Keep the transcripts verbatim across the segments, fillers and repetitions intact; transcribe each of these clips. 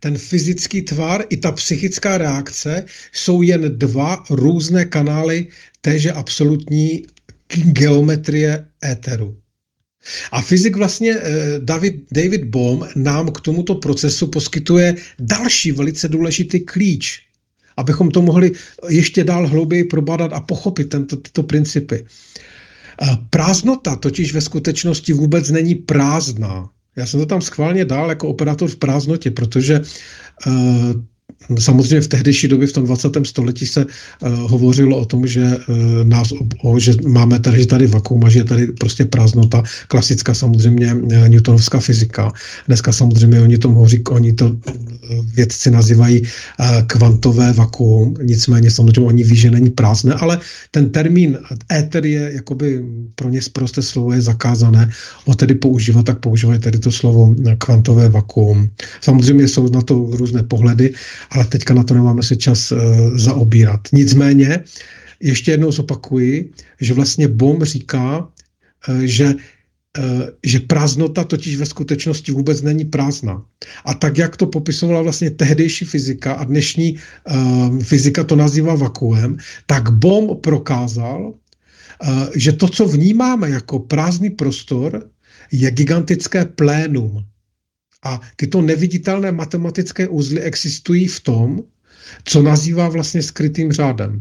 ten fyzický tvar i ta psychická reakce jsou jen dva různé kanály téže absolutní geometrie éteru. A fyzik vlastně David, David Bohm nám k tomuto procesu poskytuje další velice důležitý klíč, abychom to mohli ještě dál hlouběji probádat a pochopit tento, tyto principy. Prázdnota totiž ve skutečnosti vůbec není prázdná. Já jsem to tam schválně dal jako operátor v prázdnotě, protože uh, samozřejmě v tehdejší době, v tom dvacátém století se uh, hovořilo o tom, že, uh, nás, o, že máme tady, že tady vakuum a že je tady prostě prázdnota, klasická samozřejmě uh, newtonovská fyzika. Dneska samozřejmě oni to hovoří, oni to uh, vědci nazývají uh, kvantové vakuum, nicméně samozřejmě oni ví, že není prázdné, ale ten termín éter je jakoby pro ně prosté slovo je zakázané, ho tedy používat, tak používají tedy to slovo kvantové vakuum. Samozřejmě jsou na to různé pohledy, ale teďka na to nemáme se čas uh, zaobírat. Nicméně, ještě jednou zopakuji, že vlastně Bohm říká, uh, že, uh, že prázdnota totiž ve skutečnosti vůbec není prázdná. A tak, jak to popisovala vlastně tehdejší fyzika a dnešní uh, fyzika to nazývá vakuem, tak Bohm prokázal, uh, že to, co vnímáme jako prázdný prostor, je gigantické plénum. A tyto neviditelné matematické uzly existují v tom, co nazývá vlastně skrytým řádem.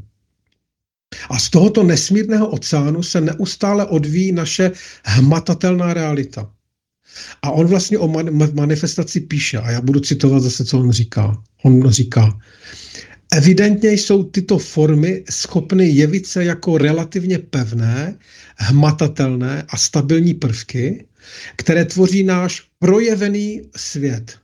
A z tohoto nesmírného oceánu se neustále odvíjí naše hmatatelná realita. A on vlastně o man- manifestaci píše, a já budu citovat zase, co on říká. On říká, evidentně jsou tyto formy schopny jevit se jako relativně pevné, hmatatelné a stabilní prvky, které tvoří náš projevený svět.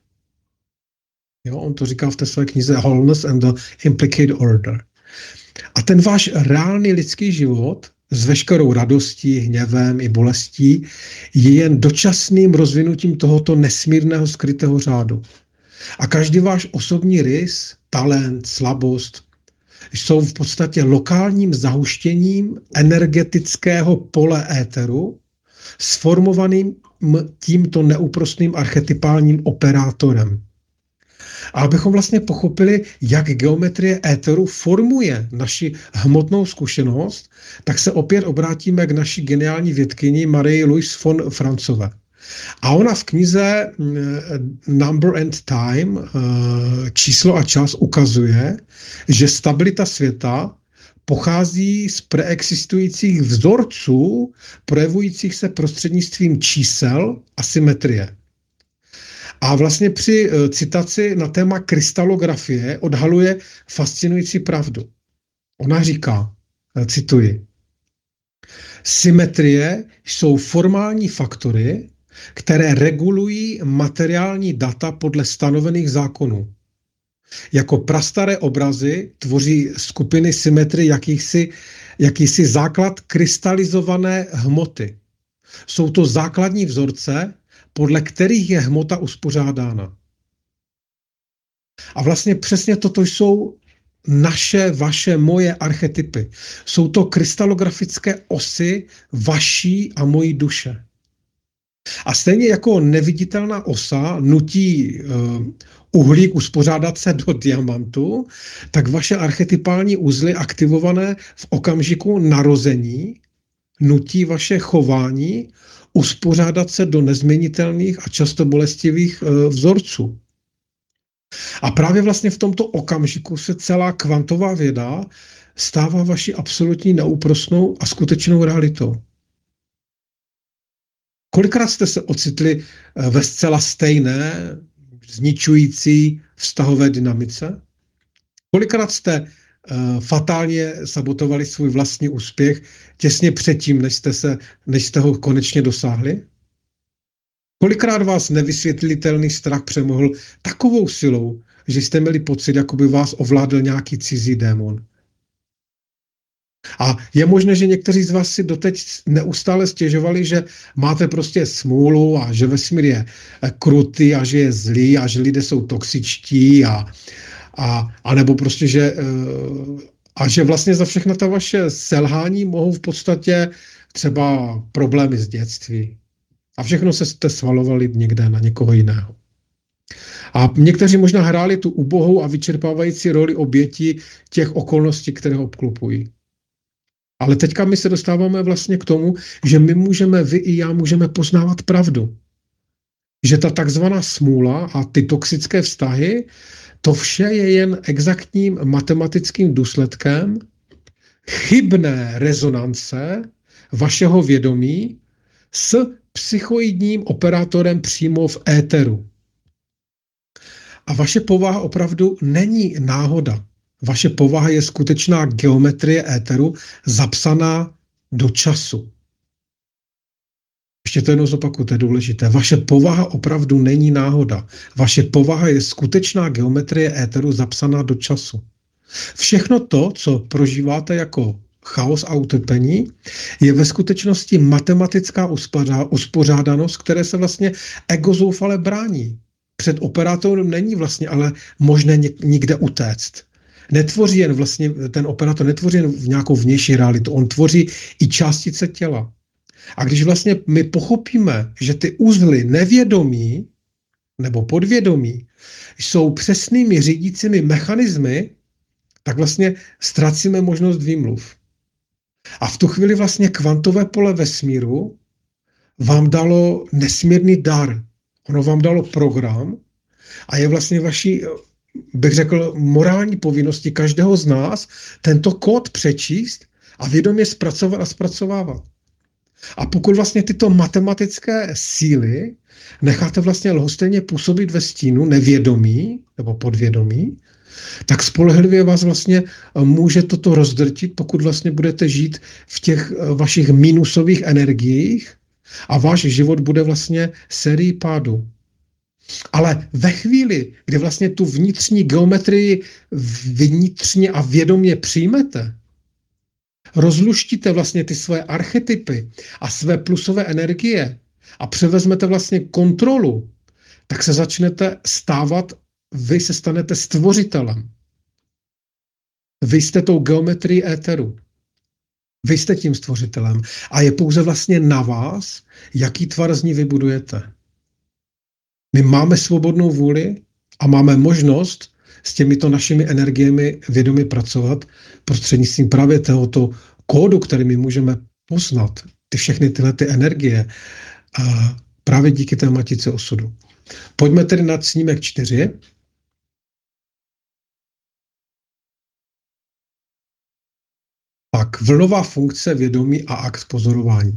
Jo, on to říká v té své knize Wholeness and the Implicated Order. A ten váš reálný lidský život s veškerou radostí, hněvem i bolestí je jen dočasným rozvinutím tohoto nesmírného skrytého řádu. A každý váš osobní rys, talent, slabost jsou v podstatě lokálním zahuštěním energetického pole éteru, sformovaným tímto neúprosným archetypálním operátorem. A abychom vlastně pochopili, jak geometrie éteru formuje naši hmotnou zkušenost, tak se opět obrátíme k naší geniální vědkyni Marie Louise von Franzové. A ona v knize Number and Time, číslo a čas, ukazuje, že stabilita světa pochází z preexistujících vzorců, projevujících se prostřednictvím čísel a symetrie. A vlastně při citaci na téma krystalografie odhaluje fascinující pravdu. Ona říká, cituji, symetrie jsou formální faktory, které regulují materiální data podle stanovených zákonů. Jako prastaré obrazy tvoří skupiny symetrie jakýsi, jakýsi základ krystalizované hmoty. Jsou to základní vzorce, podle kterých je hmota uspořádána. A vlastně přesně toto jsou naše, vaše, moje archetypy. Jsou to krystalografické osy vaší a mojí duše. A stejně jako neviditelná osa nutí uh, uhlík uspořádat se do diamantu, tak vaše archetypální uzly aktivované v okamžiku narození nutí vaše chování uspořádat se do nezměnitelných a často bolestivých uh, vzorců. A právě vlastně v tomto okamžiku se celá kvantová věda stává vaší absolutní neúprosnou a skutečnou realitou. Kolikrát jste se ocitli ve zcela stejné, zničující vztahové dynamice? Kolikrát jste uh, fatálně sabotovali svůj vlastní úspěch těsně předtím, než jste, se, než jste ho konečně dosáhli? Kolikrát vás nevysvětlitelný strach přemohl takovou silou, že jste měli pocit, jako by vás ovládl nějaký cizí démon? A je možné, že někteří z vás si doteď neustále stěžovali, že máte prostě smůlu a že vesmír je krutý a že je zlý a že lidé jsou toxičtí a, a, a nebo prostě, že a že vlastně za všechna ta vaše selhání mohou v podstatě třeba problémy z dětství. A všechno se jste svalovali někde na někoho jiného. A někteří možná hráli tu ubohou a vyčerpávající roli oběti těch okolností, které ho obklupují. Ale teďka my se dostáváme vlastně k tomu, že my můžeme, vy i já můžeme poznávat pravdu. Že ta takzvaná smůla a ty toxické vztahy, to vše je jen exaktním matematickým důsledkem chybné rezonance vašeho vědomí s psychoidním operátorem přímo v éteru. A vaše povaha opravdu není náhoda. Vaše povaha je skutečná geometrie éteru zapsaná do času. Ještě to jednou zopakuju, to je důležité. Vaše povaha opravdu není náhoda. Vaše povaha je skutečná geometrie éteru zapsaná do času. Všechno to, co prožíváte jako chaos a utrpení, je ve skutečnosti matematická uspořádanost, které se vlastně ego zoufale brání. Před operátorem není vlastně ale možné nikde utéct. Netvoří jen vlastně, ten operátor netvoří jen v nějakou vnější realitu, on tvoří i částice těla. A když vlastně my pochopíme, že ty uzly nevědomí nebo podvědomí jsou přesnými řídícími mechanismy, tak vlastně ztracíme možnost výmluv. A v tu chvíli vlastně kvantové pole vesmíru vám dalo nesmírný dar. Ono vám dalo program a je vlastně vaší, bych řekl, morální povinnosti každého z nás tento kód přečíst a vědomě zpracovat a zpracovávat. A pokud vlastně tyto matematické síly necháte vlastně lhostejně působit ve stínu nevědomí nebo podvědomí, tak spolehlivě vás vlastně může toto rozdrtit, pokud vlastně budete žít v těch vašich minusových energiích a váš život bude vlastně sérií pádu. Ale ve chvíli, kdy vlastně tu vnitřní geometrii vnitřně a vědomě přijmete, rozluštíte vlastně ty své archetypy a své plusové energie a převezmete vlastně kontrolu, tak se začnete stávat, vy se stanete stvořitelem. Vy jste tou geometrií éteru. Vy jste tím stvořitelem. A je pouze vlastně na vás, jaký tvar z ní vybudujete. My máme svobodnou vůli a máme možnost s těmito našimi energiemi vědomě pracovat prostřednictvím právě tohoto kódu, který my můžeme poznat, ty všechny tyhle ty energie, a právě díky té matici osudu. Pojďme tedy na snímek čtyři. Tak, vlnová funkce vědomí a akt pozorování.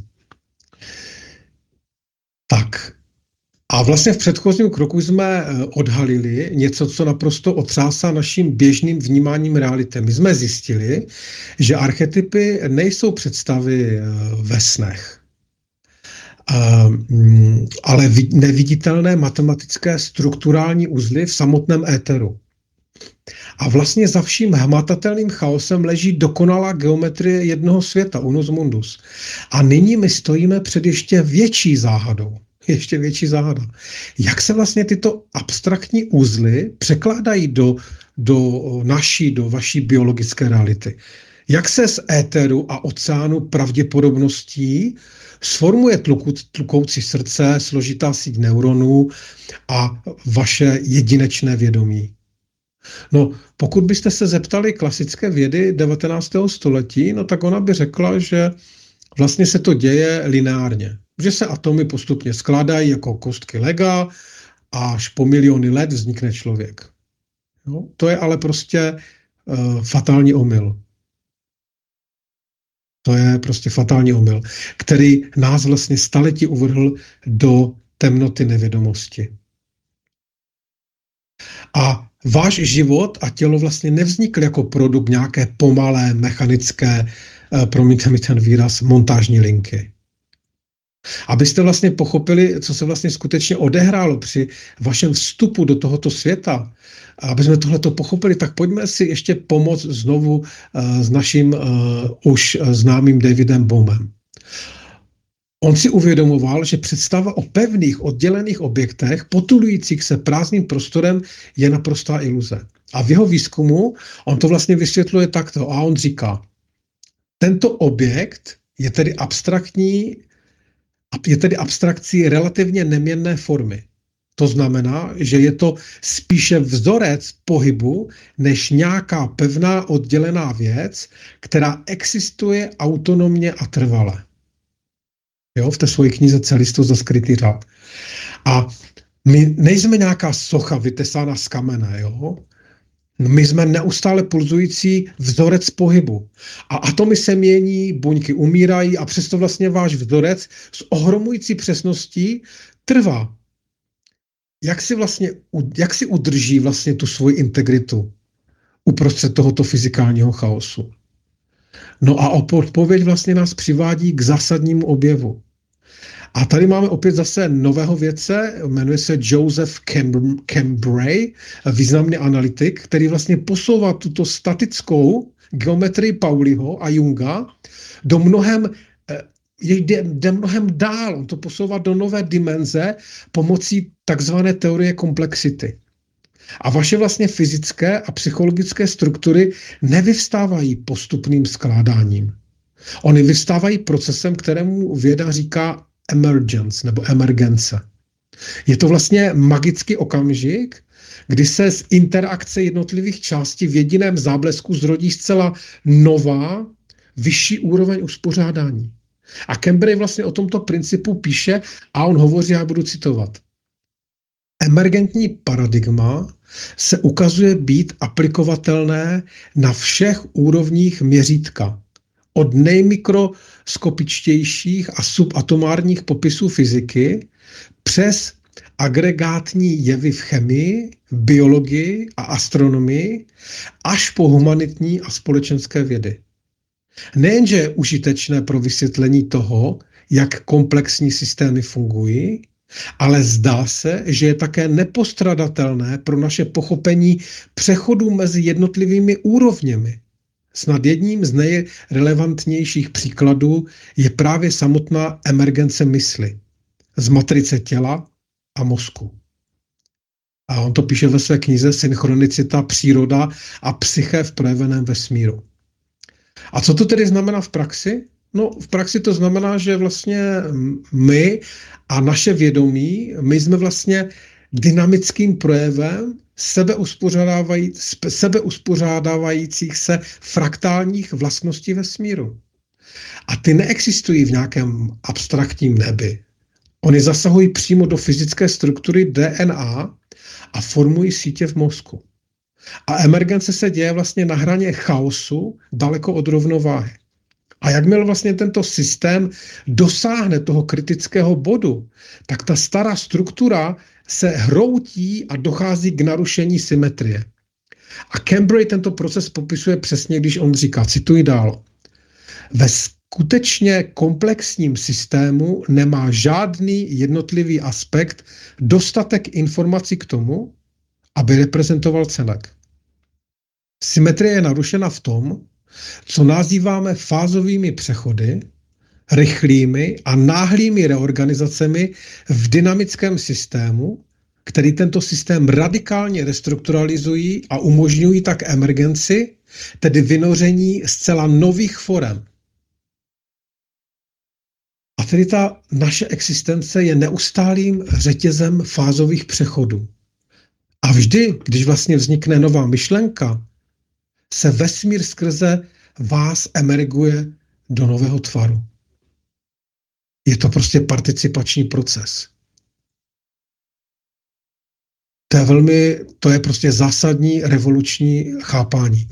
Tak, a vlastně v předchozím kroku jsme odhalili něco, co naprosto otřásá naším běžným vnímáním reality. My jsme zjistili, že archetypy nejsou představy ve snech, ale neviditelné matematické strukturální uzly v samotném éteru. A vlastně za vším hmatatelným chaosem leží dokonalá geometrie jednoho světa, unus mundus. A nyní my stojíme před ještě větší záhadou. Ještě větší záhada. Jak se vlastně tyto abstraktní uzly překládají do, do naší, do vaší biologické reality? Jak se z éteru a oceánu pravděpodobností sformuje tluku, tlukoucí srdce, složitá síť neuronů a vaše jedinečné vědomí? No, pokud byste se zeptali klasické vědy devatenáctého století, no tak ona by řekla, že vlastně se to děje lineárně. Že se atomy postupně skládají jako kostky lega a až po miliony let vznikne člověk. Jo? To je ale prostě uh, fatální omyl. To je prostě fatální omyl, který nás vlastně staletí uvrhl do temnoty nevědomosti. A váš život a tělo vlastně nevznikl jako produkt nějaké pomalé, mechanické, uh, promiňte mi ten výraz, montážní linky. Abyste vlastně pochopili, co se vlastně skutečně odehrálo při vašem vstupu do tohoto světa, aby jsme tohleto pochopili, tak pojďme si ještě pomoct znovu uh, s naším uh, už známým Davidem Bohmem. On si uvědomoval, že představa o pevných oddělených objektech potulujících se prázdným prostorem je naprostá iluze. A v jeho výzkumu on to vlastně vysvětluje takto a on říká, tento objekt je tedy abstraktní, je tedy abstrakcí relativně neměnné formy. To znamená, že je to spíše vzorec pohybu, než nějaká pevná oddělená věc, která existuje autonomně a trvale. Jo, v té své knize Celistost za skrytý řád. A my nejsme nějaká socha vytesána z kamene, jo? My jsme neustále pulzující vzorec pohybu. A atomy se mění, buňky umírají a přesto vlastně váš vzorec s ohromující přesností trvá. Jak si vlastně, jak si udrží vlastně tu svoji integritu uprostřed tohoto fyzikálního chaosu? No a odpověď vlastně nás přivádí k zásadnímu objevu. A tady máme opět zase nového vědce, jmenuje se Joseph Cambray, významný analytik, který vlastně posouvá tuto statickou geometrii Pauliho a Junga do mnohem, jde, jde mnohem dál. On to posouvá do nové dimenze pomocí takzvané teorie komplexity. A vaše vlastně fyzické a psychologické struktury nevyvstávají postupným skládáním. Ony vyvstávají procesem, kterému věda říká emergence nebo emergence. Je to vlastně magický okamžik, kdy se z interakce jednotlivých částí v jediném záblesku zrodí zcela nová, vyšší úroveň uspořádání. A Cambray vlastně o tomto principu píše a on hovoří, já budu citovat. Emergentní paradigma se ukazuje být aplikovatelné na všech úrovních měřítka. Od nejmikroskopičtějších a subatomárních popisů fyziky přes agregátní jevy v chemii, biologii a astronomii až po humanitní a společenské vědy. Nejenže je užitečné pro vysvětlení toho, jak komplexní systémy fungují, ale zdá se, že je také nepostradatelné pro naše pochopení přechodu mezi jednotlivými úrovněmi. Snad jedním z nejrelevantnějších příkladů je právě samotná emergence mysli z matrice těla a mozku. A on to píše ve své knize Synchronicita, příroda a psyché v projeveném vesmíru. A co to tedy znamená v praxi? No, v praxi to znamená, že vlastně my a naše vědomí, my jsme vlastně dynamickým projevem sebeuspořádávají, sebeuspořádávajících se fraktálních vlastností vesmíru. A ty neexistují v nějakém abstraktním nebi. Oni zasahují přímo do fyzické struktury D N A a formují sítě v mozku. A emergence se děje vlastně na hraně chaosu, daleko od rovnováhy. A jakmile vlastně tento systém dosáhne toho kritického bodu, tak ta stará struktura se hroutí a dochází k narušení symetrie. A Cambray tento proces popisuje přesně, když on říká, cituji dál, ve skutečně komplexním systému nemá žádný jednotlivý aspekt dostatek informací k tomu, aby reprezentoval celek. Symetrie je narušena v tom, co nazýváme fázovými přechody, rychlými a náhlými reorganizacemi v dynamickém systému, který tento systém radikálně restrukturalizují a umožňují tak emergenci, tedy vynoření zcela nových forem. A tedy ta naše existence je neustálým řetězem fázových přechodů. A vždy, když vlastně vznikne nová myšlenka, se vesmír skrze vás emerguje do nového tvaru. Je to prostě participační proces. To je velmi, to je prostě zásadní revoluční chápání.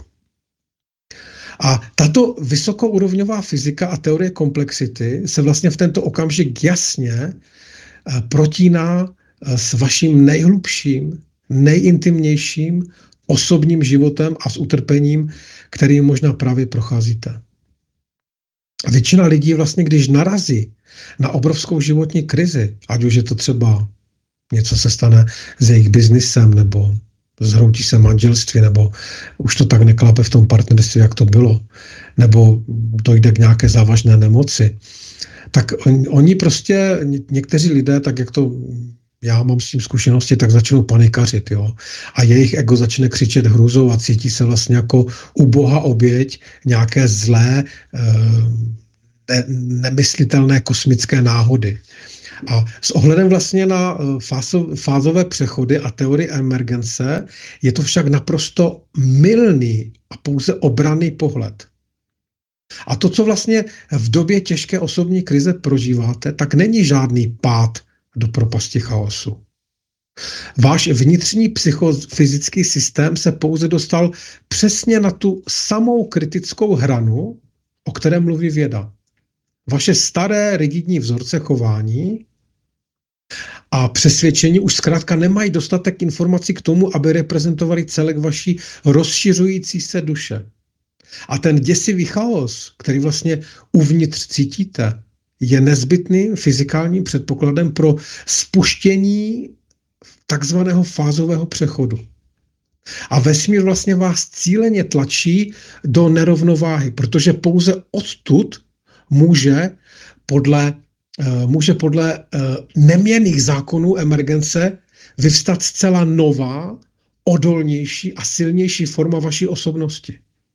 A tato vysokourovňová fyzika a teorie komplexity se vlastně v tento okamžik jasně protíná s vaším nejhlubším, nejintimnějším osobním životem a s utrpením, kterým možná právě procházíte. A většina lidí vlastně, když narazí na obrovskou životní krizi, ať už je to třeba něco se stane s jejich biznisem, nebo zhroutí se manželství, nebo už to tak neklape v tom partnerství, jak to bylo, nebo dojde k nějaké závažné nemoci, tak on, oni prostě, někteří lidé, tak jak to já mám s tím zkušenosti, tak začnou panikařit, jo. A jejich ego začne křičet hrůzou a cítí se vlastně jako ubohá oběť nějaké zlé, ne, nemyslitelné kosmické náhody. A s ohledem vlastně na fázové přechody a teorii emergence je to však naprosto mylný a pouze obranný pohled. A to, co vlastně v době těžké osobní krize prožíváte, tak není žádný pád do propasti chaosu. Váš vnitřní psychofyzický systém se pouze dostal přesně na tu samou kritickou hranu, o které mluví věda. Vaše staré rigidní vzorce chování a přesvědčení už zkrátka nemají dostatek informací k tomu, aby reprezentovali celek vaší rozšiřující se duše. A ten děsivý chaos, který vlastně uvnitř cítíte, je nezbytným fyzikálním předpokladem pro spuštění takzvaného fázového přechodu. A vesmír vlastně vás cíleně tlačí do nerovnováhy, protože pouze odtud může podle, může podle neměnných zákonů emergence vyvstat zcela nová, odolnější a silnější forma vaší osobnosti.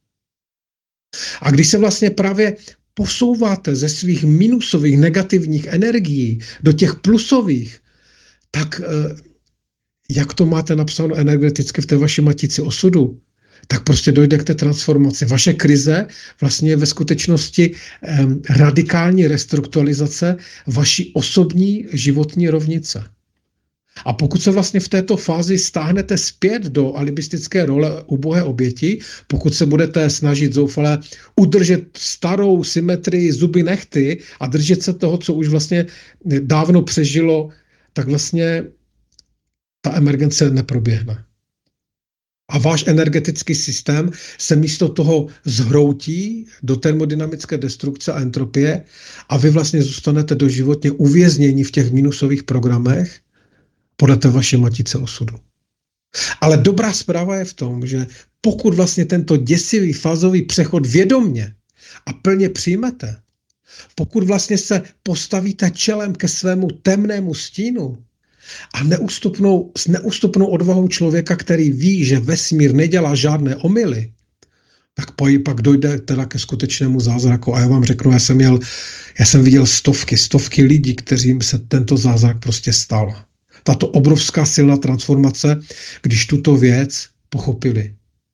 A když se vlastně právě posouváte ze svých minusových negativních energií do těch plusových, tak jak to máte napsáno energeticky v té vaší matici osudu, tak prostě dojde k té transformaci. Vaše krize vlastně je ve skutečnosti eh, radikální restrukturalizace vaší osobní životní rovnice. A pokud se vlastně v této fázi stáhnete zpět do alibistické role ubohé oběti, pokud se budete snažit zoufale udržet starou symetrii zuby nehty a držet se toho, co už vlastně dávno přežilo, tak vlastně ta emergence neproběhne. A váš energetický systém se místo toho zhroutí do termodynamické destrukce a entropie a vy vlastně zůstanete doživotně uvězněni v těch minusových programech podle té vaší matice osudu. Ale dobrá zpráva je v tom, že pokud vlastně tento děsivý fázový přechod vědomně a plně přijmete, pokud vlastně se postavíte čelem ke svému temnému stínu a neústupnou, s neústupnou odvahou člověka, který ví, že vesmír nedělá žádné omyly, tak pak dojde teda ke skutečnému zázraku. A já vám řeknu, já jsem, měl, já jsem viděl stovky, stovky lidí, kteřím se tento zázrak prostě stal. Tato obrovská silná transformace, když tuto věc pochopili.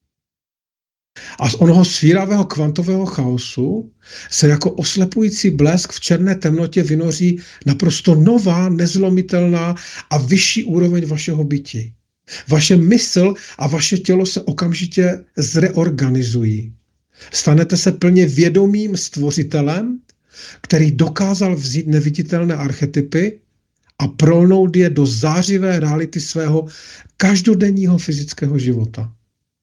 A z onoho svíravého kvantového chaosu se jako oslepující blesk v černé temnotě vynoří naprosto nová, nezlomitelná a vyšší úroveň vašeho bytí. Vaše mysl a vaše tělo se okamžitě zreorganizují. Stanete se plně vědomým stvořitelem, který dokázal vzít neviditelné archetypy a prolnout je do zářivé reality svého každodenního fyzického života.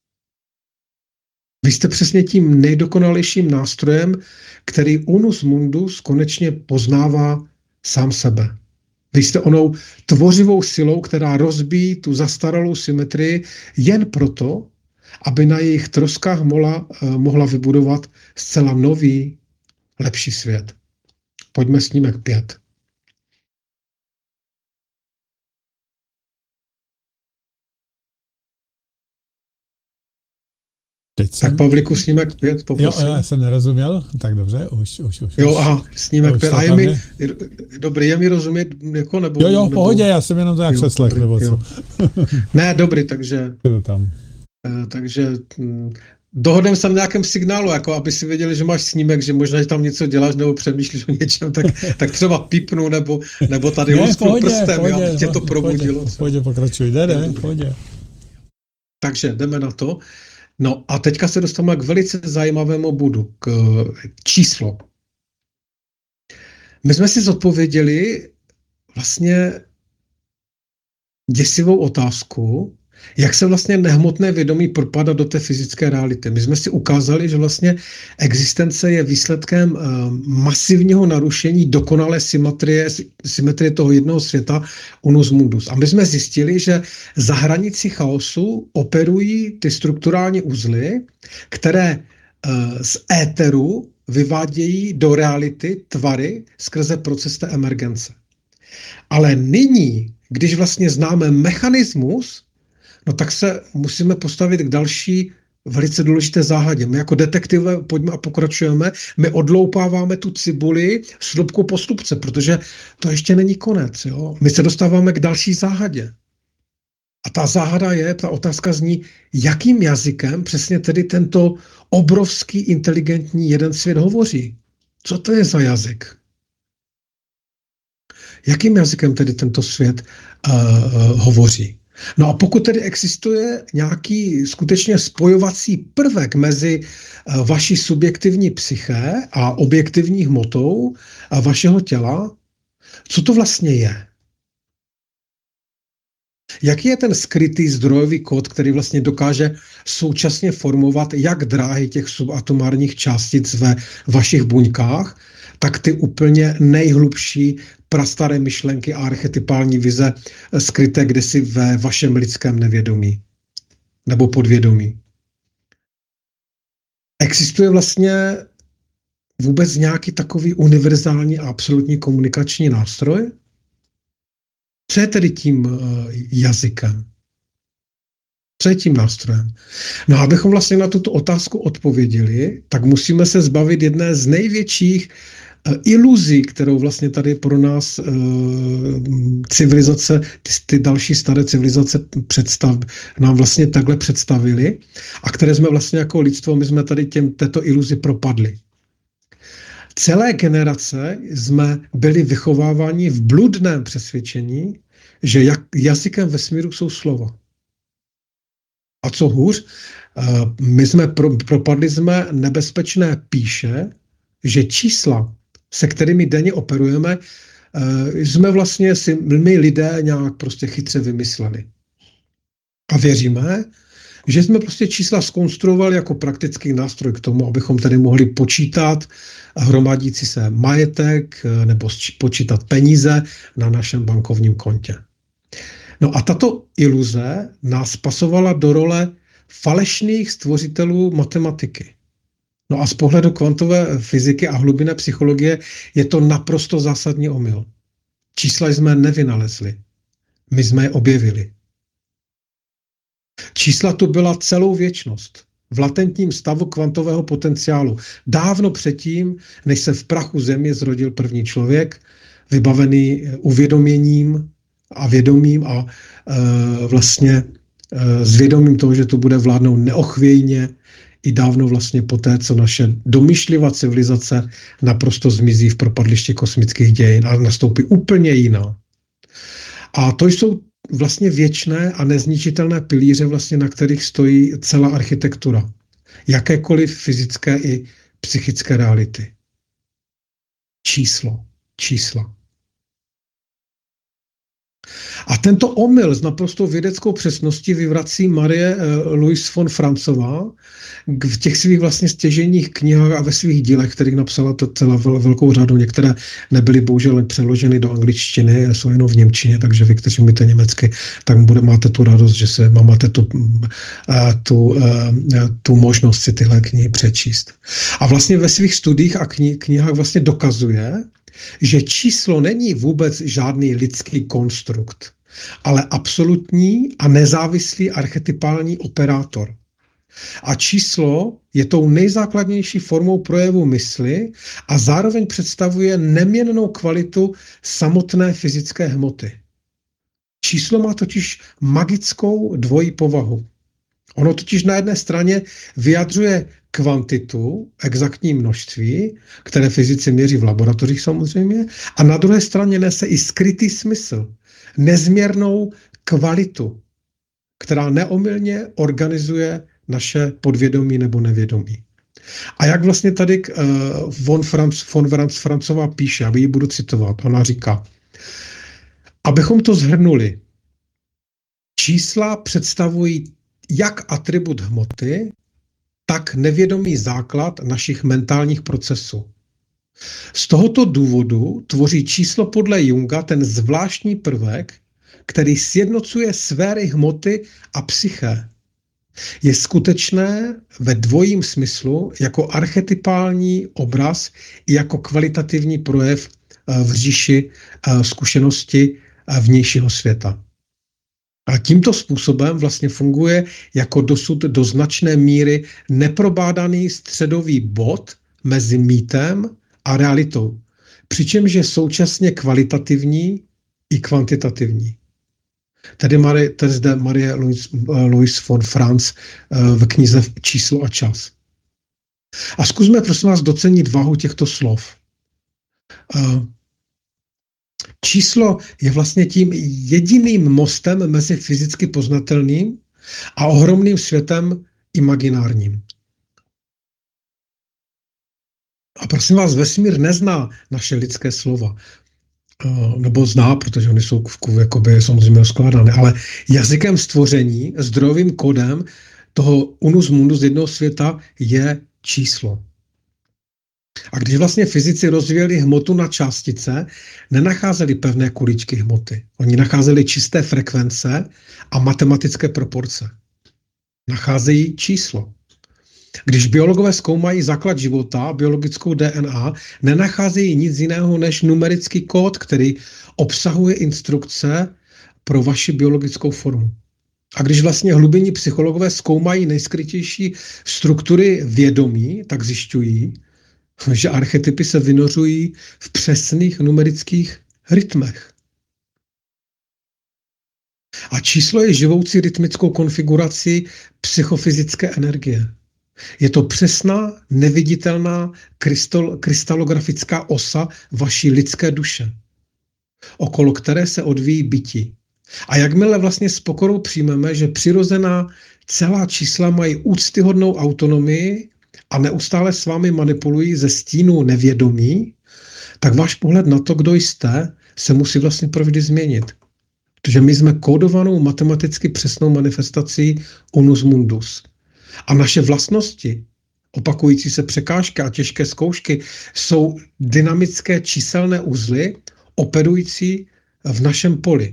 Vy jste přesně tím nejdokonalejším nástrojem, který unus mundus konečně poznává sám sebe. Vy jste onou tvořivou silou, která rozbíjí tu zastaralou symetrii jen proto, aby na jejich troskách mohla, mohla vybudovat zcela nový, lepší svět. Pojďme snímek pět. Teď jsem... Tak Pavlíku, snímek pět, poprosím. Jo, já jsem nerozuměl, tak dobře, už, už, už. Jo, aha, snímek už pět. A je mi, je, dobrý, je mi rozumět, jako, nebo... Jo, jo, v nebo, pohodě, já jsem jenom to jak přeslech, nebo co. Ne, dobrý, takže... To tam. Takže hm, dohodneme se na nějakém signálu, jako aby si věděli, že máš snímek, že možná, že tam něco děláš, nebo přemýšlíš o něčem, tak, tak třeba pípnu, nebo, nebo tady lusknu prstem, pohodě, aby tě to probudilo. V pohodě, pokračuj, jde, jde, v pohodě. Takže jdeme na to. No a teďka se dostáváme k velice zajímavému bodu, k číslo. My jsme si zodpověděli vlastně děsivou otázku, jak se vlastně nehmotné vědomí propadá do té fyzické reality. My jsme si ukázali, že vlastně existence je výsledkem uh, masivního narušení dokonalé symetrie, symetrie toho jednoho světa unus mundus. A my jsme zjistili, že za hranicí chaosu operují ty strukturální uzly, které uh, z éteru vyvádějí do reality tvary skrze proces té emergence. Ale nyní, když vlastně známe mechanismus, no tak se musíme postavit k další velice důležité záhadě. My jako detektive, pojďme a pokračujeme, my odloupáváme tu cibuli slupku po slupce, protože to ještě není konec. Jo? My se dostáváme k další záhadě. A ta záhada je, ta otázka zní, jakým jazykem přesně tedy tento obrovský, inteligentní jeden svět hovoří. Co to je za jazyk? Jakým jazykem tedy tento svět uh, uh, hovoří? No a pokud tedy existuje nějaký skutečně spojovací prvek mezi uh, vaší subjektivní psyché a objektivní hmotou uh, vašeho těla, co to vlastně je? Jaký je ten skrytý zdrojový kód, který vlastně dokáže současně formovat jak dráhy těch subatomárních částic ve vašich buňkách, tak ty úplně nejhlubší prastaré myšlenky a archetypální vize skryté kdysi ve vašem lidském nevědomí nebo podvědomí. Existuje vlastně vůbec nějaký takový univerzální a absolutní komunikační nástroj? Co je tedy tím uh, jazykem? Co je tím nástrojem? No a abychom vlastně na tuto otázku odpověděli, tak musíme se zbavit jedné z největších uh, iluzí, kterou vlastně tady pro nás uh, civilizace, ty, ty další staré civilizace představ, nám vlastně takhle představili a které jsme vlastně jako lidstvo, my jsme tady těm, této iluzi propadli. Celé generace jsme byli vychováváni v bludném přesvědčení, že jak, jazykem vesmíru jsou slova. A co hůř, my jsme pro, propadli jsme nebezpečné píše, že čísla, se kterými denně operujeme, jsme vlastně si my lidé nějak prostě chytře vymysleli. A věříme, že jsme prostě čísla zkonstruovali jako praktický nástroj k tomu, abychom tedy mohli počítat hromadící se majetek nebo počítat peníze na našem bankovním kontě. No a tato iluze nás pasovala do role falešných stvořitelů matematiky. No a z pohledu kvantové fyziky a hlubinné psychologie je to naprosto zásadní omyl. Čísla jsme nevynalezli, my jsme je objevili. Čísla tu byla celou věčnost, v latentním stavu kvantového potenciálu. Dávno předtím, než se v prachu země zrodil první člověk, vybavený uvědoměním a vědomím a e, vlastně e, s vědomím toho, že to bude vládnout neochvějně i dávno vlastně poté, co naše domýšlivá civilizace naprosto zmizí v propadlišti kosmických dějin a nastoupí úplně jiná. A to jsou vlastně věčné a nezničitelné pilíře, vlastně, na kterých stojí celá architektura. Jakékoliv fyzické i psychické reality. Číslo. Čísla. A tento omyl s naprostou vědeckou přesností vyvrací Marie Louise von Francová v těch svých vlastně stěžejních knihách a ve svých dílech, kterých napsala to celá velkou řadu. Některé nebyly bohužel přeloženy do angličtiny, jsou jenom v němčině, takže vy, kteří umíte německy, tak bude, máte tu radost, že se máte tu, tu, tu možnost si tyhle knihy přečíst. A vlastně ve svých studiích a knih, knihách vlastně dokazuje, že číslo není vůbec žádný lidský konstrukt, ale absolutní a nezávislý archetypální operátor. A číslo je tou nejzákladnější formou projevu mysli a zároveň představuje neměnnou kvalitu samotné fyzické hmoty. Číslo má totiž magickou dvojí povahu. Ono totiž na jedné straně vyjadřuje kvantitu, exaktní množství, které fyzici měří v laboratořích samozřejmě, a na druhé straně nese i skrytý smysl, nezměrnou kvalitu, která neomylně organizuje naše podvědomí nebo nevědomí. A jak vlastně tady uh, von, Franz, von Franz Francová píše, já ji budu citovat, ona říká, abychom to shrnuli, čísla představují jak atribut hmoty, tak nevědomý základ našich mentálních procesů. Z tohoto důvodu tvoří číslo podle Junga ten zvláštní prvek, který sjednocuje sféry hmoty a psyché. Je skutečné ve dvojím smyslu jako archetypální obraz i jako kvalitativní projev v říši zkušenosti vnějšího světa. A tímto způsobem vlastně funguje jako dosud do značné míry neprobádaný středový bod mezi mýtem a realitou. Přičemž je současně kvalitativní i kvantitativní. Tady, Marie, tady zde Marie Louise, Louise von Franz v knize Číslo a čas. A zkusme prosím vás docenit váhu těchto slov. Číslo je vlastně tím jediným mostem mezi fyzicky poznatelným a ohromným světem imaginárním. A prosím vás, vesmír nezná naše lidské slova. Nebo zná, protože oni jsou jakoby, samozřejmě skládané, ale jazykem stvoření, zdrojovým kodem toho unus mundus jednoho světa je číslo. A když vlastně fyzici rozvíjeli hmotu na částice, nenacházeli pevné kuličky hmoty. Oni nacházeli čisté frekvence a matematické proporce. Nacházejí číslo. Když biologové zkoumají základ života, biologickou D N A, nenacházejí nic jiného než numerický kód, který obsahuje instrukce pro vaši biologickou formu. A když vlastně hlubinní psychologové zkoumají nejskrytější struktury vědomí, tak zjišťují, že archetypy se vynořují v přesných numerických rytmech. A číslo je živoucí rytmickou konfigurací psychofyzické energie. Je to přesná, neviditelná krystal, krystalografická osa vaší lidské duše, okolo které se odvíjí bytí. A jakmile vlastně s pokorou přijmeme, že přirozená celá čísla mají úctyhodnou autonomii a neustále s vámi manipulují ze stínu nevědomí, tak váš pohled na to, kdo jste, se musí vlastně provždy změnit. Protože my jsme kódovanou matematicky přesnou manifestací unus mundus. A naše vlastnosti, opakující se překážky a těžké zkoušky, jsou dynamické číselné uzly operující v našem poli.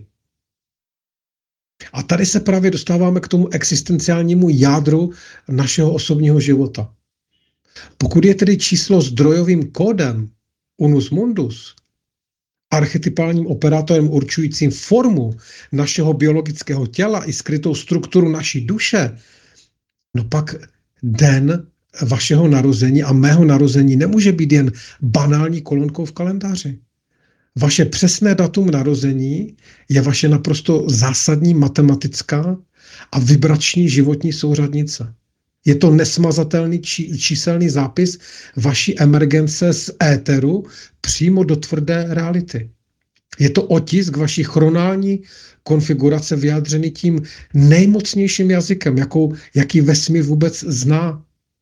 A tady se právě dostáváme k tomu existenciálnímu jádru našeho osobního života. Pokud je tedy číslo zdrojovým kódem unus mundus, archetypálním operátorem určujícím formu našeho biologického těla i skrytou strukturu naší duše, no pak den vašeho narození a mého narození nemůže být jen banální kolonkou v kalendáři. Vaše přesné datum narození je vaše naprosto zásadní matematická a vibrační životní souřadnice. Je to nesmazatelný či, číselný zápis vaší emergence z éteru přímo do tvrdé reality. Je to otisk vaší chronální konfigurace vyjádřený tím nejmocnějším jazykem, jakou, jaký vesmír vůbec zná.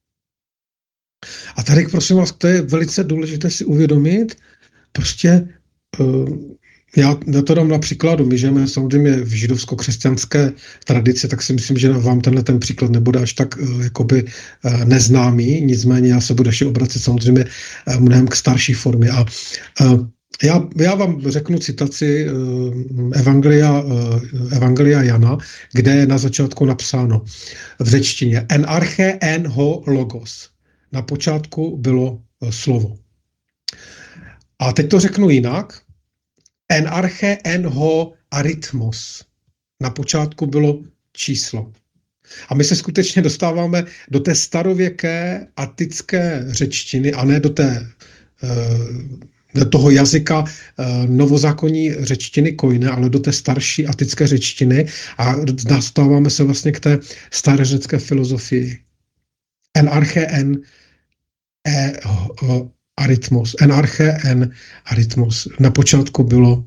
A tady, prosím vás, to je velice důležité si uvědomit. Prostě uh, já, já to dám na příkladu. My žijeme samozřejmě v židovsko-křesťanské tradici, tak si myslím, že vám tenhle ten příklad nebude až tak uh, jakoby uh, neznámý. Nicméně já se budu ještě obracet samozřejmě uh, mnohem k starší formě. A uh, Já, já vám řeknu citaci uh, Evangelia, uh, Evangelia Jana, kde je na začátku napsáno v řečtině en arche en ho logos. Na počátku bylo uh, slovo. A teď to řeknu jinak. En arche en ho arytmos. Na počátku bylo číslo. A my se skutečně dostáváme do té starověké atické řečtiny a ne do té uh, do toho jazyka uh, novozákonní řečtiny koine, ale do té starší atické řečtiny a dostáváme se vlastně k té starořecké filozofii. En arche en e, o, arytmos. En arche en arytmos. Na počátku bylo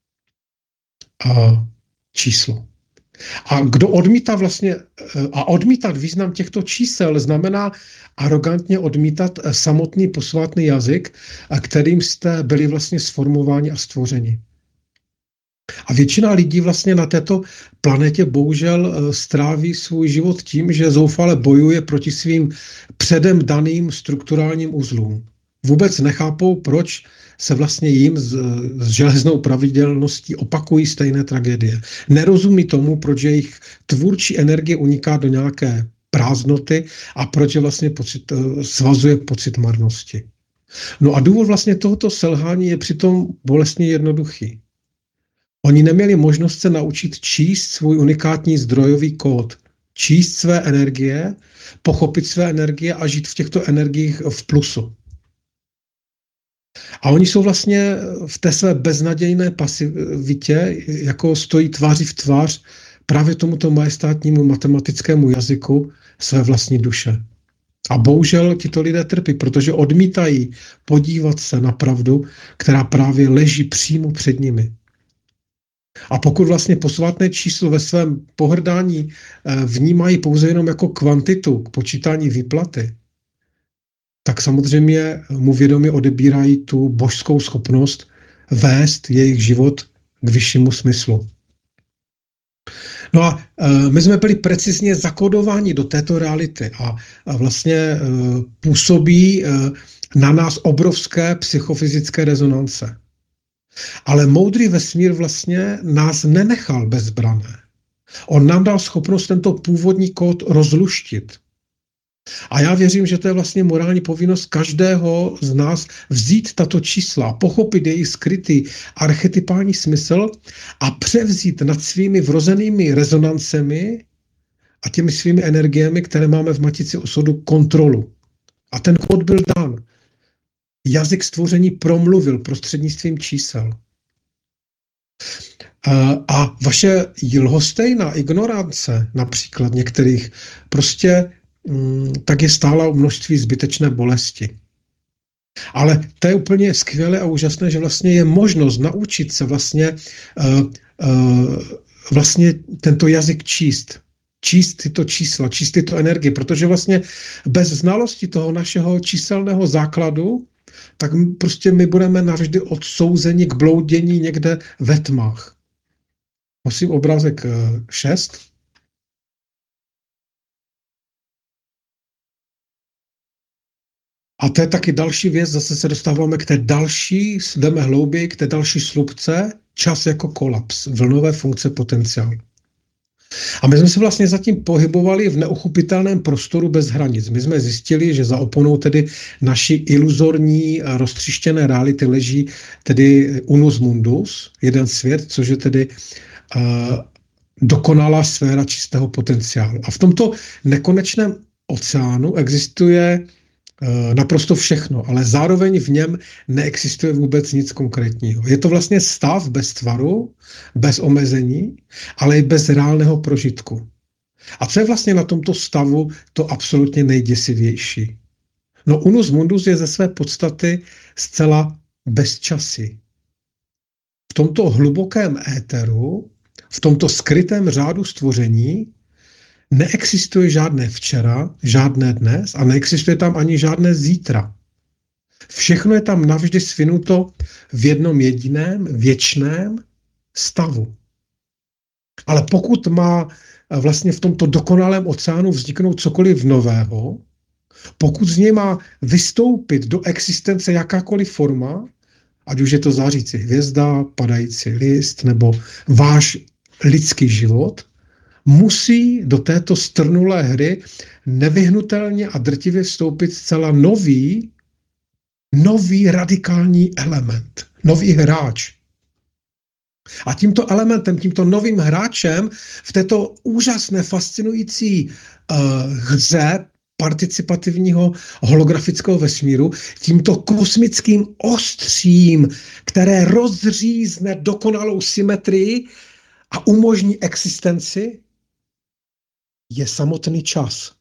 uh, číslo. A kdo odmítá vlastně, a odmítat význam těchto čísel znamená arrogantně odmítat samotný posvátný jazyk, kterým jste byli vlastně sformováni a stvořeni. A většina lidí vlastně na této planetě bohužel stráví svůj život tím, že zoufale bojuje proti svým předem daným strukturálním uzlům. Vůbec nechápou, proč se vlastně jim s, s železnou pravidelností opakují stejné tragédie. Nerozumí tomu, proč jejich tvůrčí energie uniká do nějaké prázdnoty a proč je vlastně pocit, svazuje pocit marnosti. No a důvod vlastně tohoto selhání je přitom bolestně jednoduchý. Oni neměli možnost se naučit číst svůj unikátní zdrojový kód, číst své energie, pochopit své energie a žít v těchto energiích v plusu. A oni jsou vlastně v té své beznadějné pasivitě, jako stojí tváří v tvář právě tomuto majestátnímu matematickému jazyku své vlastní duše. A bohužel tito lidé trpí, protože odmítají podívat se na pravdu, která právě leží přímo před nimi. A pokud vlastně posvátné číslo ve svém pohrdání vnímají pouze jenom jako kvantitu k počítání výplaty, tak samozřejmě mu vědomě odebírají tu božskou schopnost vést jejich život k vyššímu smyslu. No a e, my jsme byli precizně zakodováni do této reality a, a vlastně e, působí e, na nás obrovské psychofyzické rezonance. Ale moudrý vesmír vlastně nás nenechal bezbrané. On nám dal schopnost tento původní kód rozluštit. A já věřím, že to je vlastně morální povinnost každého z nás vzít tato čísla, pochopit jejich skrytý archetypální smysl a převzít nad svými vrozenými rezonancemi a těmi svými energiemi, které máme v matici osudu, kontrolu. A ten kód byl dán. Jazyk stvoření promluvil prostřednictvím čísel. A vaše lhostejná ignorance, například některých, prostě tak je stála množství zbytečné bolesti. Ale to je úplně skvělé a úžasné, že vlastně je možnost naučit se vlastně, uh, uh, vlastně tento jazyk číst. Číst tyto čísla, číst tyto energie, protože vlastně bez znalosti toho našeho číselného základu, tak prostě my budeme navždy odsouzeni k bloudění někde ve tmách. Prosím, obrázek šest. A to je taky další věc, zase se dostáváme k té další, jdeme hlouběji, k té další slupce, čas jako kolaps, vlnové funkce potenciálu. A my jsme se vlastně zatím pohybovali v neuchopitelném prostoru bez hranic. My jsme zjistili, že za oponou tedy naší iluzorní roztříštěné reality leží tedy unus mundus, jeden svět, což je tedy uh, dokonalá sféra čistého potenciálu. A v tomto nekonečném oceánu existuje naprosto všechno, ale zároveň v něm neexistuje vůbec nic konkrétního. Je to vlastně stav bez tvaru, bez omezení, ale i bez reálného prožitku. A co je vlastně na tomto stavu to absolutně nejděsivější? No unus mundus je ze své podstaty zcela bezčasí. V tomto hlubokém éteru, v tomto skrytém řádu stvoření neexistuje žádné včera, žádné dnes a neexistuje tam ani žádné zítra. Všechno je tam navždy svinuto v jednom jediném, věčném stavu. Ale pokud má vlastně v tomto dokonalém oceánu vzniknout cokoliv nového, pokud z něj má vystoupit do existence jakákoliv forma, ať už je to zářící hvězda, padající list nebo váš lidský život, musí do této strnulé hry nevyhnutelně a drtivě vstoupit zcela nový, nový radikální element, nový hráč. A tímto elementem, tímto novým hráčem v této úžasné, fascinující uh, hře participativního holografického vesmíru, tímto kosmickým ostřím, které rozřízne dokonalou symetrii a umožní existenci, je samotný čas.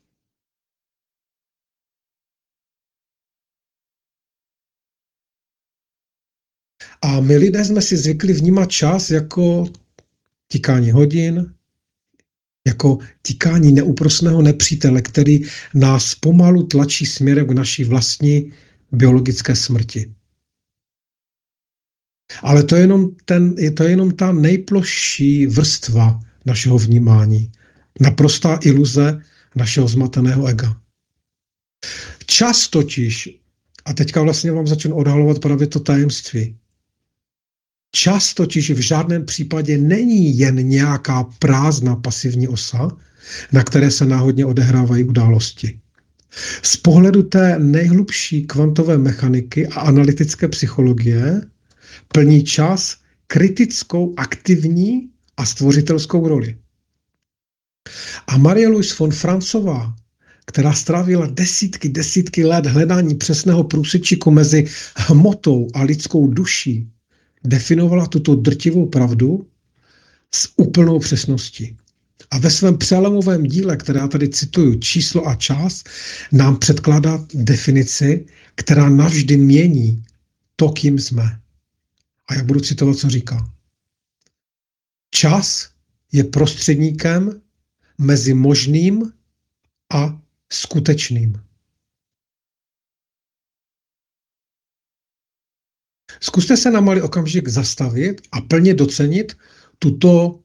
A my lidé jsme si zvykli vnímat čas jako tikání hodin, jako tikání neúprosného nepřítele, který nás pomalu tlačí směrem k naší vlastní biologické smrti. Ale to je jenom, ten, to je jenom ta nejplošší vrstva našeho vnímání. Naprostá iluze našeho zmateného ega. Čas totiž, a teďka vlastně vám začnu odhalovat právě to tajemství, čas totiž v žádném případě není jen nějaká prázdná pasivní osa, na které se náhodně odehrávají události. Z pohledu té nejhlubší kvantové mechaniky a analytické psychologie plní čas kritickou, aktivní a stvořitelskou roli. A Marie-Louise von Franzová, která strávila desítky, desítky let hledání přesného průsečíku mezi hmotou a lidskou duší, definovala tuto drtivou pravdu s úplnou přesností. A ve svém přelomovém díle, které já tady cituju, Číslo a čas, nám předkládá definici, která navždy mění to, kým jsme. A já budu citovat, co říká. Čas je prostředníkem mezi možným a skutečným. Zkuste se na malý okamžik zastavit a plně docenit tuto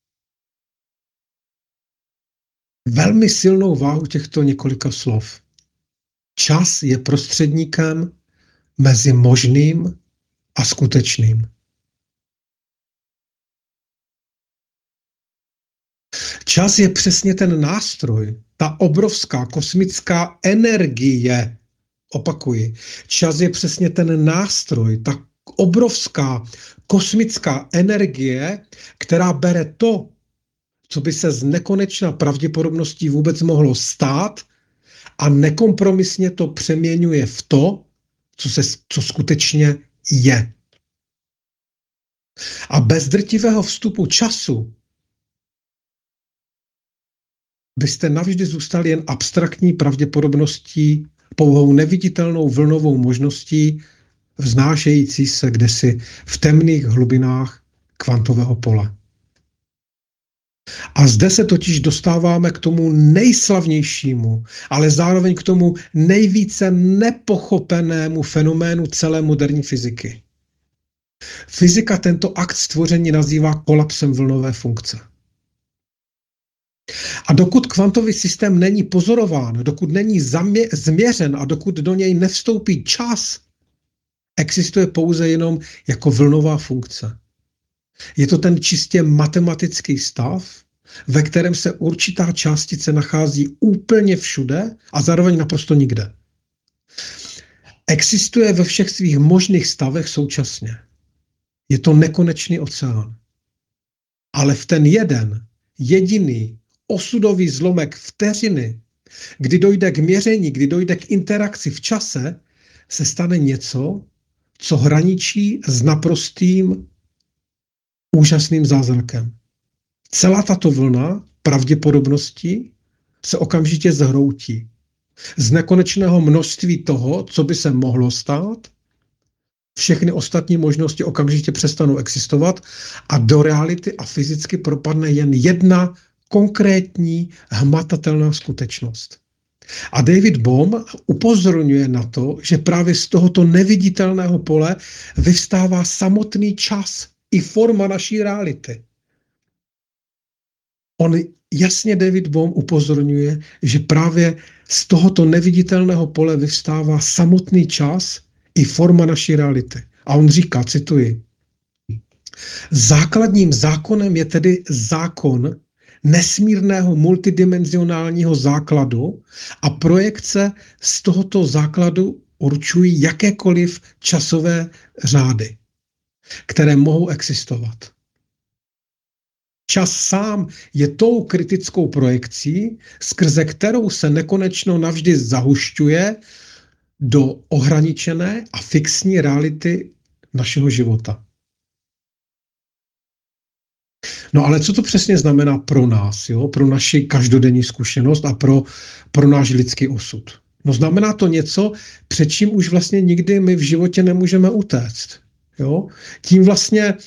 velmi silnou váhu těchto několika slov. Čas je prostředníkem mezi možným a skutečným. Čas je přesně ten nástroj, ta obrovská kosmická energie. Opakuji, čas je přesně ten nástroj, ta obrovská kosmická energie, která bere to, co by se z nekonečná pravděpodobností vůbec mohlo stát a nekompromisně to přeměňuje v to, co, se, co skutečně je. A bez drtivého vstupu času byste navždy zůstali jen abstraktní pravděpodobností, pouhou neviditelnou vlnovou možností, vznášející se kdesi v temných hlubinách kvantového pole. A zde se totiž dostáváme k tomu nejslavnějšímu, ale zároveň k tomu nejvíce nepochopenému fenoménu celé moderní fyziky. Fyzika tento akt stvoření nazývá kolapsem vlnové funkce. A dokud kvantový systém není pozorován, dokud není zamě- změřen a dokud do něj nevstoupí čas, existuje pouze jenom jako vlnová funkce. Je to ten čistě matematický stav, ve kterém se určitá částice nachází úplně všude a zároveň naprosto nikde. Existuje ve všech svých možných stavech současně. Je to nekonečný oceán. Ale v ten jeden, jediný, osudový zlomek vteřiny, kdy dojde k měření, kdy dojde k interakci v čase, se stane něco, co hraničí s naprostým úžasným zázrakem. Celá tato vlna pravděpodobností se okamžitě zhroutí. Z nekonečného množství toho, co by se mohlo stát, všechny ostatní možnosti okamžitě přestanou existovat a do reality a fyzicky propadne jen jedna konkrétní hmatatelná skutečnost. A David Bohm upozorňuje na to, že právě z tohoto neviditelného pole vyvstává samotný čas i forma naší reality. On jasně, David Bohm upozorňuje, že právě z tohoto neviditelného pole vyvstává samotný čas i forma naší reality. A on říká, cituji, základním zákonem je tedy zákon nesmírného multidimenzionálního základu a projekce z tohoto základu určují jakékoliv časové řády, které mohou existovat. Čas sám je tou kritickou projekcí, skrze kterou se nekonečno navždy zahušťuje do ohraničené a fixní reality našeho života. No ale co to přesně znamená pro nás, jo? Pro naši každodenní zkušenost a pro, pro náš lidský osud? No znamená to něco, před čím už vlastně nikdy my v životě nemůžeme utéct. Jo? Tím vlastně e,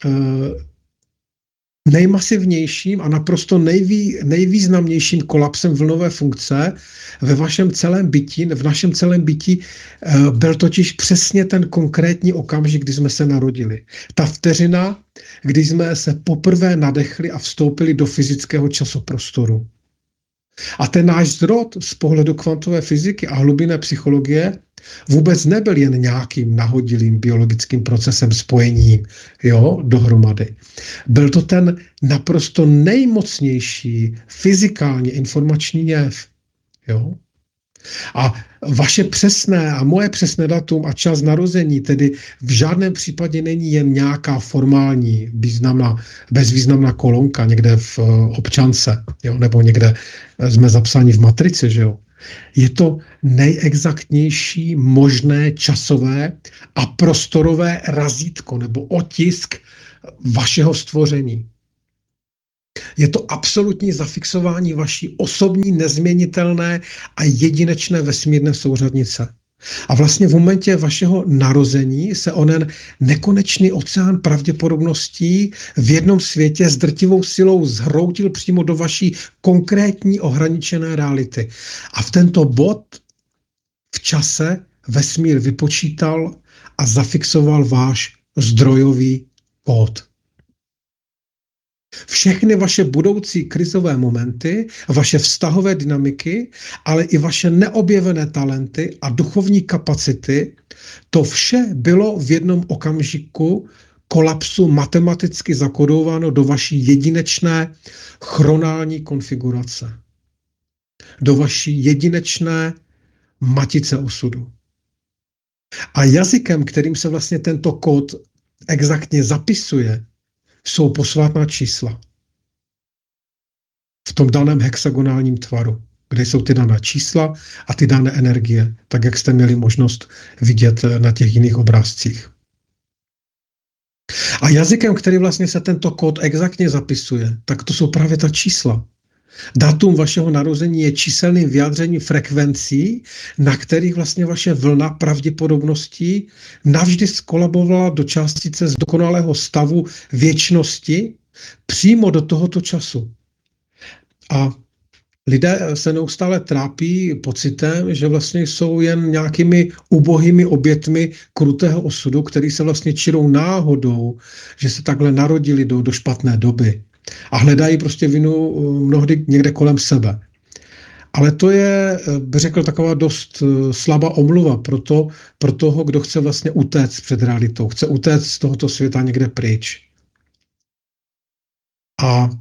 nejmasivnějším a naprosto nejvý, nejvýznamnějším kolapsem vlnové funkce ve vašem celém bytí, v našem celém bytí e, byl totiž přesně ten konkrétní okamžik, kdy jsme se narodili. Ta vteřina, kdy jsme se poprvé nadechli a vstoupili do fyzického časoprostoru. A ten náš zrod z pohledu kvantové fyziky a hlubinné psychologie vůbec nebyl jen nějakým nahodilým biologickým procesem spojením, jo, dohromady. Byl to ten naprosto nejmocnější fyzikálně informační jev. Jo. A vaše přesné a moje přesné datum a čas narození tedy v žádném případě není jen nějaká formální, významná, bezvýznamná kolonka někde v občance, jo, nebo někde jsme zapsáni v matrici, že jo. Je to nejexaktnější možné časové a prostorové razítko nebo otisk vašeho stvoření. Je to absolutní zafixování vaší osobní, nezměnitelné a jedinečné vesmírné souřadnice. A vlastně v momentě vašeho narození se onen nekonečný oceán pravděpodobností v jednom světě s drtivou silou zhroutil přímo do vaší konkrétní ohraničené reality. A v tento bod v čase vesmír vypočítal a zafixoval váš zdrojový kód. Všechny vaše budoucí krizové momenty, vaše vztahové dynamiky, ale i vaše neobjevené talenty a duchovní kapacity, to vše bylo v jednom okamžiku kolapsu matematicky zakodováno do vaší jedinečné chronální konfigurace. Do vaší jedinečné matice osudu. A jazykem, kterým se vlastně tento kód exaktně zapisuje, jsou posvátná čísla. V tom daném hexagonálním tvaru, kde jsou ty dané čísla a ty dané energie, tak jak jste měli možnost vidět na těch jiných obrázcích. A jazykem, který vlastně se tento kód exaktně zapisuje, tak to jsou právě ta čísla. Datum vašeho narození je číselným vyjádřením frekvencí, na kterých vlastně vaše vlna pravděpodobností navždy skolabovala do částice z dokonalého stavu věčnosti přímo do tohoto času. A lidé se neustále trápí pocitem, že vlastně jsou jen nějakými ubohými obětmi krutého osudu, který se vlastně čirou náhodou, že se takhle narodili do, do špatné doby. A hledají prostě vinu mnohdy někde kolem sebe. Ale to je, bych řekl, taková dost slabá omluva pro, to, pro toho, kdo chce vlastně utéct před realitou. Chce utéct z tohoto světa někde pryč. A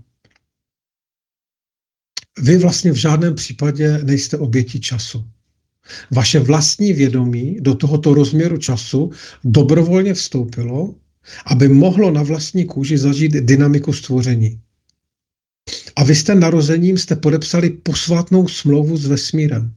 vy vlastně v žádném případě nejste obětí času. Vaše vlastní vědomí do tohoto rozměru času dobrovolně vstoupilo, aby mohlo na vlastní kůži zažít dynamiku stvoření. A vy jste narozením jste podepsali posvátnou smlouvu s vesmírem.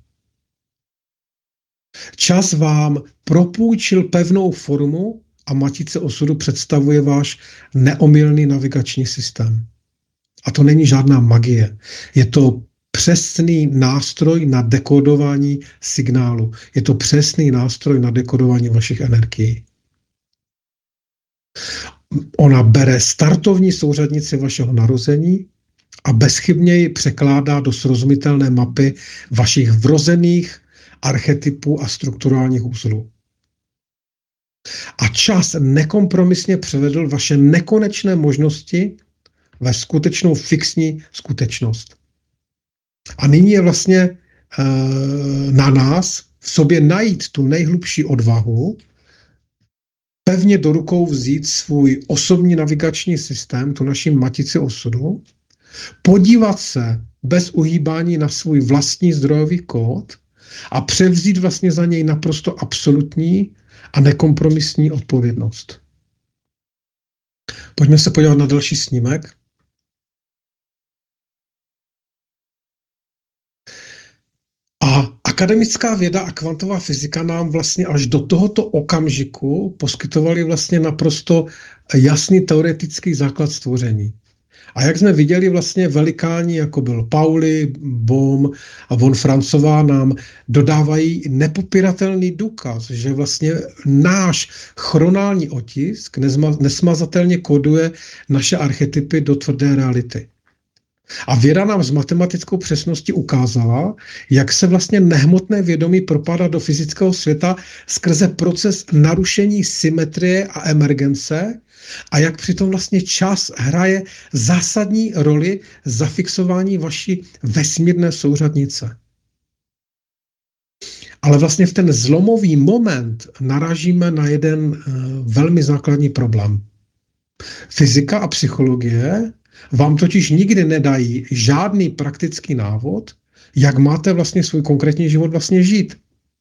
Čas vám propůjčil pevnou formu a matice osudu představuje váš neomylný navigační systém. A to není žádná magie. Je to přesný nástroj na dekodování signálu. Je to přesný nástroj na dekodování vašich energií. Ona bere startovní souřadnici vašeho narození a bezchybně ji překládá do srozumitelné mapy vašich vrozených archetypů a strukturálních uzlů. A čas nekompromisně převedl vaše nekonečné možnosti ve skutečnou fixní skutečnost. A nyní je vlastně e, na nás v sobě najít tu nejhlubší odvahu, pevně do rukou vzít svůj osobní navigační systém, tu naši matici osudu, podívat se bez uhýbání na svůj vlastní zdrojový kód a převzít vlastně za něj naprosto absolutní a nekompromisní odpovědnost. Pojďme se podívat na další snímek. A akademická věda a kvantová fyzika nám vlastně až do tohoto okamžiku poskytovaly vlastně naprosto jasný teoretický základ stvoření. A jak jsme viděli, vlastně velikáni, jako byl Pauli, Bohm a von Francová, nám dodávají nepopiratelný důkaz, že vlastně náš chronální otisk nesmazatelně koduje naše archetypy do tvrdé reality. A věda nám s matematickou přesností ukázala, jak se vlastně nehmotné vědomí propadá do fyzického světa skrze proces narušení symetrie a emergence a jak přitom vlastně čas hraje zásadní roli zafixování vaší vesmírné souřadnice. Ale vlastně v ten zlomový moment narážíme na jeden uh, velmi základní problém. Fyzika a psychologie vám totiž nikdy nedají žádný praktický návod, jak máte vlastně svůj konkrétní život vlastně žít.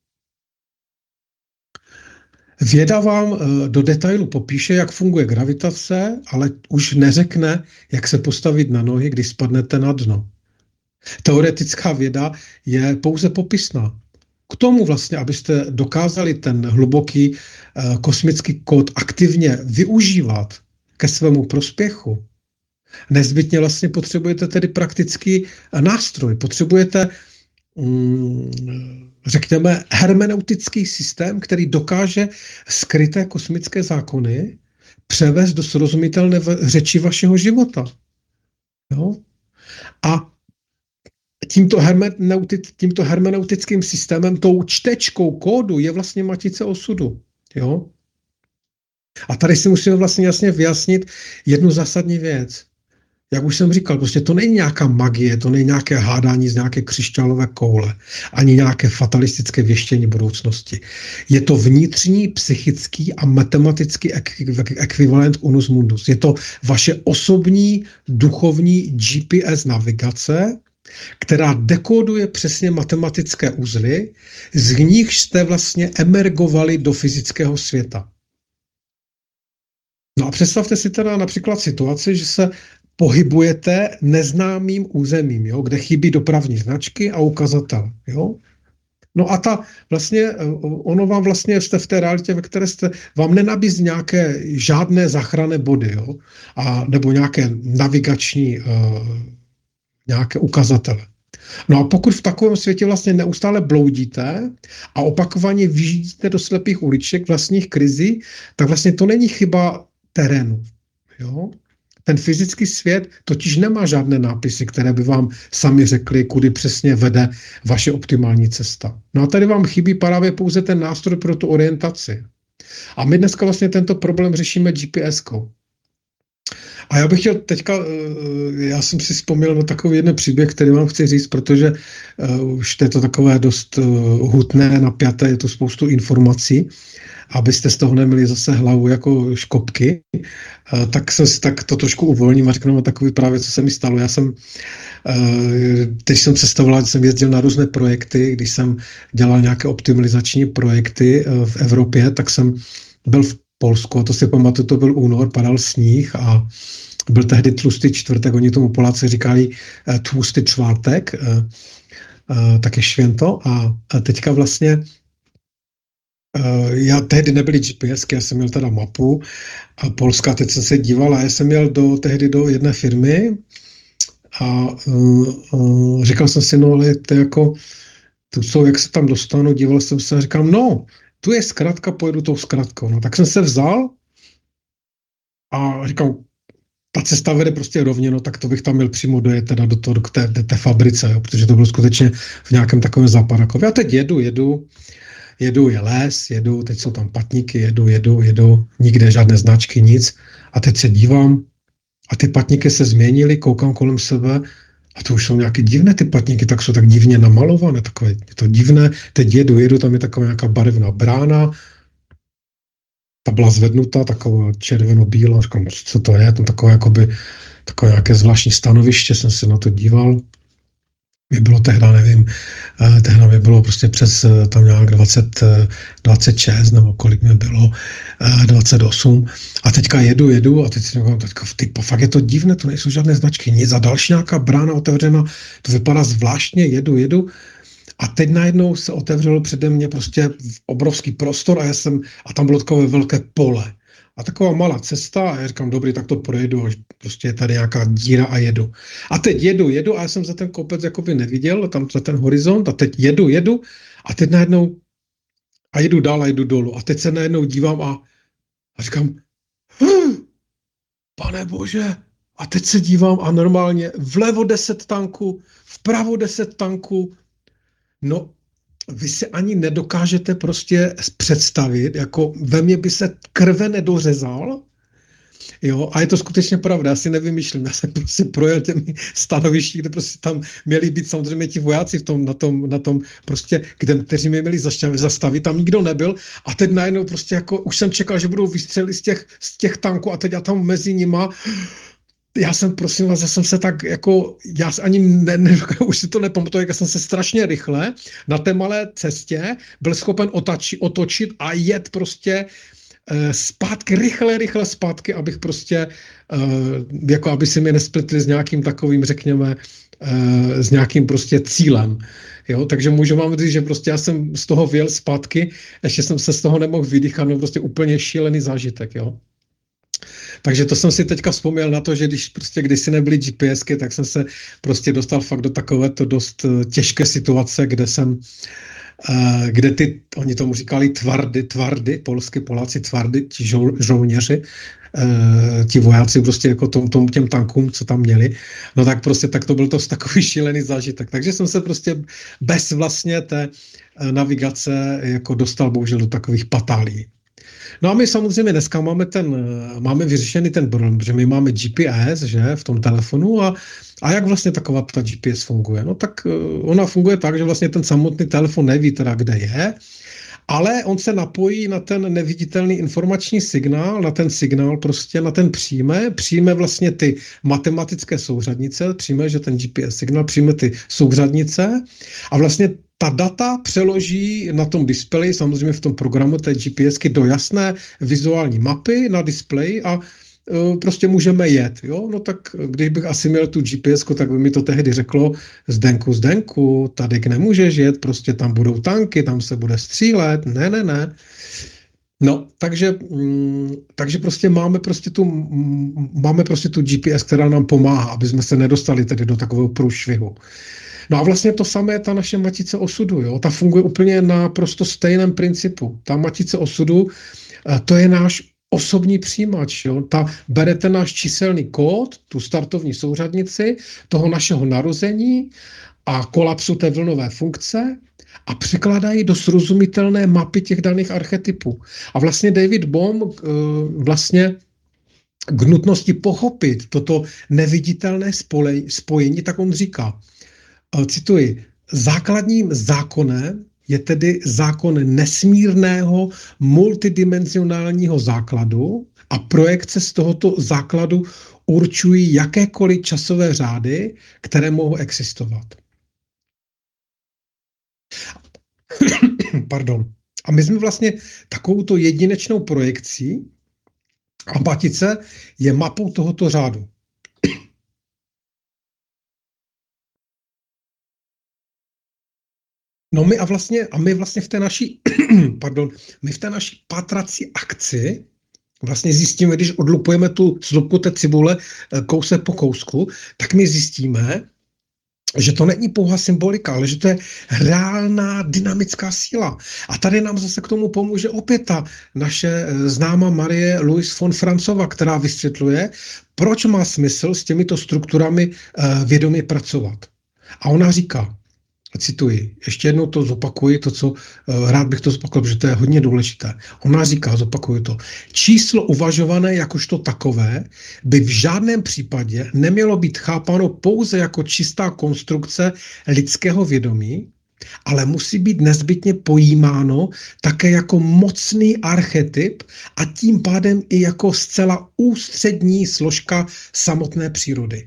Věda vám do detailu popíše, jak funguje gravitace, ale už neřekne, jak se postavit na nohy, když spadnete na dno. Teoretická věda je pouze popisná. K tomu vlastně, abyste dokázali ten hluboký eh, kosmický kód aktivně využívat ke svému prospěchu, nezbytně vlastně potřebujete tedy praktický nástroj. Potřebujete, mm, řekněme, hermeneutický systém, který dokáže skryté kosmické zákony převést do srozumitelné řeči vašeho života. Jo? A Tímto, hermeneutic, tímto hermeneutickým systémem, tou čtečkou kódu je vlastně matice osudu. Jo? A tady si musíme vlastně jasně vyjasnit jednu zásadní věc. Jak už jsem říkal, prostě to není nějaká magie, to není nějaké hádání z nějaké křišťálové koule, ani nějaké fatalistické věštění budoucnosti. Je to vnitřní, psychický a matematický ekvivalent unus mundus. Je to vaše osobní, duchovní G P S navigace, která dekoduje přesně matematické uzly, z nich jste vlastně emergovali do fyzického světa. No a představte si teda například situaci, že se pohybujete neznámým územím, jo, kde chybí dopravní značky a ukazatel. Jo. No a ta vlastně, ono vám vlastně, jste v té realitě, ve které jste, vám nenabízí nějaké žádné záchranné body, jo, a, nebo nějaké navigační uh, nějaké ukazatele. No a pokud v takovém světě vlastně neustále bloudíte a opakovaně vyjíždíte do slepých uliček vlastních krizí, tak vlastně to není chyba terénu. Jo? Ten fyzický svět totiž nemá žádné nápisy, které by vám sami řekly, kudy přesně vede vaše optimální cesta. No a tady vám chybí právě pouze ten nástroj pro tu orientaci. A my dneska vlastně tento problém řešíme G P S kou. A já bych chtěl teďka, já jsem si vzpomněl na takový jeden příběh, který vám chci říct, protože uh, už to je to takové dost uh, hutné, napjaté, je to spoustu informací, abyste z toho neměli zase hlavu jako škopky, uh, tak se tak to trošku uvolním a řeknu vám takový právě, co se mi stalo. Já jsem, uh, když jsem cestoval, jsem jezdil na různé projekty, když jsem dělal nějaké optimalizační projekty uh, v Evropě, tak jsem byl v Polsku, to si pamatuju, to byl únor, padal sníh a byl tehdy tlustý čtvrtek, oni tomu Poláci říkali uh, tlustý čtvrtek, uh, uh, také švěnto a, a teďka vlastně uh, já tehdy nebyly G P S ky, já jsem měl teda mapu a Polska, teď jsem se díval a já jsem měl do, tehdy do jedné firmy a uh, uh, říkal jsem si, no ale to jako, to co, jak se tam dostanu, díval jsem se a říkám, no, tu je zkratka, pojedu tou zkratkou. No, tak jsem se vzal a říkal, ta cesta vede prostě rovně, no tak to bych tam měl přímo dojet teda do, toho, do té, do té fabrice, jo, protože to bylo skutečně v nějakém takovém západakově. Já teď jedu, jedu, jedu, je les, jedu, teď jsou tam patníky, jedu, jedu, jedu, nikde žádné značky, nic. A teď se dívám a ty patníky se změnily, koukám kolem sebe a to už jsou nějaké divné ty patníky, tak jsou tak divně namalované, takové, je to divné. Teď jedu, jedu, tam je taková nějaká barevná brána, ta byla zvednutá, taková červeno-bílá, říkám, co to je, tam takové, jakoby, takové nějaké zvláštní stanoviště, jsem se na to díval. Mě bylo tehdy, nevím, tehdy mě bylo prostě přes tam nějak dvacet, dvacet šest, nebo kolik mi bylo, dvacet osm. A teďka jedu, jedu a teď si říkám, teďka, typo, fakt je to divné, to nejsou žádné značky, nic. A další nějaká brána otevřena, to vypadá zvláštně, jedu, jedu. A teď najednou se otevřelo přede mě prostě obrovský prostor a já jsem, a tam bylo takové velké pole. A taková malá cesta a já říkám, dobrý, tak to projedu, až prostě je tady nějaká díra a jedu. A teď jedu, jedu a já jsem za ten kopec jakoby neviděl, tam za ten horizont a teď jedu, jedu a teď najednou a jedu dál a jedu dolů. A teď se najednou dívám a, a říkám, hm, pane bože, a teď se dívám a normálně vlevo deset tanků, vpravo deset tanků, no vy si ani nedokážete prostě představit, jako ve mně by se krve nedořezal, jo, a je to skutečně pravda, já si nevymýšlím, já jsem prostě projel těmi stanovišti, kde prostě tam měli být samozřejmě ti vojáci v tom, na tom, na tom prostě, kde, kteří mě měli zastavit, tam nikdo nebyl a teď najednou prostě jako, už jsem čekal, že budou výstřely z těch, z těch tanků a teď já tam mezi nima já jsem, prosím vás, já jsem se tak jako, já ani ne, ne, už si to nepamatuju, jak jsem se strašně rychle na té malé cestě byl schopen otači, otočit a jet prostě uh, zpátky, rychle, rychle zpátky, abych prostě, uh, jako aby si mi nespletli s nějakým takovým, řekněme, uh, s nějakým prostě cílem. Jo, takže můžu vám říct, že prostě já jsem z toho vyjel zpátky, ještě jsem se z toho nemohl vydýchat, no prostě úplně šílený zážitek, jo. Takže to jsem si teďka vzpomněl na to, že když prostě kdysi nebyly GPSky, tak jsem se prostě dostal fakt do takovéto dost těžké situace, kde jsem, uh, kde ty, oni tomu říkali tvardy, tvardy, polsky Poláci tvardy, ti žou, žouněři, uh, ti vojáci prostě jako tom, tom, těm tankům, co tam měli, no tak prostě tak to byl to takový šílený zážitek. Takže jsem se prostě bez vlastně té uh, navigace jako dostal bohužel do takových patálí. No a my samozřejmě dneska máme ten, máme vyřešený ten problém, protože my máme G P S, že, v tom telefonu a, a jak vlastně taková ta G P S funguje? No tak ona funguje tak, že vlastně ten samotný telefon neví teda, kde je, ale on se napojí na ten neviditelný informační signál, na ten signál prostě, na ten přijme, přijme vlastně ty matematické souřadnice, přijme, že ten G P S signál přijme ty souřadnice a vlastně ta data přeloží na tom displeji, samozřejmě v tom programu té GPSky, do jasné vizuální mapy na displeji a uh, prostě můžeme jet. Jo? No tak když bych asi měl tu GPSku, tak by mi to tehdy řeklo, Zdenku, Zdenku, tady nemůžeš jet, prostě tam budou tanky, tam se bude střílet, ne, ne, ne. No, takže, mm, takže prostě máme prostě tu, mm, máme prostě tu G P S, která nám pomáhá, aby jsme se nedostali tedy do takového průšvihu. No a vlastně to samé je ta naše matice osudu, jo? Ta funguje úplně na prosto stejném principu. Ta matice osudu, to je náš osobní přijímač, jo? Ta bere ten náš číselný kód, tu startovní souřadnici, toho našeho narození a kolapsu té vlnové funkce a překládají do srozumitelné mapy těch daných archetypů. A vlastně David Bohm vlastně k nutnosti pochopit toto neviditelné spojení, tak on říká, cituji, základním zákonem je tedy zákon nesmírného multidimenzionálního základu a projekce z tohoto základu určují jakékoliv časové řády, které mohou existovat. Pardon. A my jsme vlastně takovouto jedinečnou projekcí a matice je mapou tohoto řádu. No my a vlastně, a my vlastně v té naší, pardon, my v té naší pátrací akci vlastně zjistíme, když odlupujeme tu slupku té cibule kousek po kousku, tak my zjistíme, že to není pouhá symbolika, ale že to je reálná dynamická síla. A tady nám zase k tomu pomůže opět ta naše známá Marie Louise von Francova, která vysvětluje, proč má smysl s těmito strukturami vědomě pracovat. A ona říká, cituji, ještě jednou to zopakuji, to, co rád bych to zopakoval, protože to je hodně důležité. Ona říká, zopakuju to, číslo uvažované jakožto takové by v žádném případě nemělo být chápáno pouze jako čistá konstrukce lidského vědomí, ale musí být nezbytně pojímáno také jako mocný archetyp a tím pádem i jako zcela ústřední složka samotné přírody.